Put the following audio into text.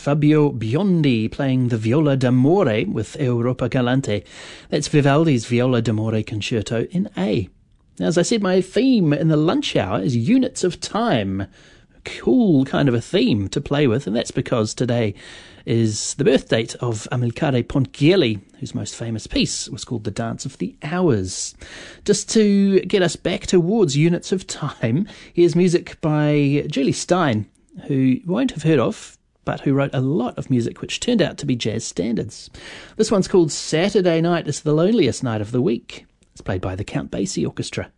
Fabio Biondi playing the Viola d'Amore with Europa Galante. That's Vivaldi's Viola d'Amore Concerto in A. Now, as I said, my theme in the lunch hour is units of time. Cool kind of a theme to play with, and that's because today is the birth date of Amilcare Ponchielli, whose most famous piece was called The Dance of the Hours. Just to get us back towards units of time, here's music by Julie Stein, who you won't have heard of, but who wrote a lot of music which turned out to be jazz standards. This one's called Saturday Night is the Loneliest Night of the Week. It's played by the Count Basie Orchestra.